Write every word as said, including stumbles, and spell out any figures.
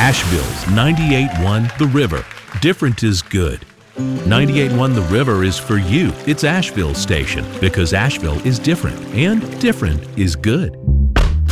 Asheville's ninety-eight point one The River. Different is good. ninety-eight point one The River is for you. It's Asheville's station because Asheville is different, and different is good.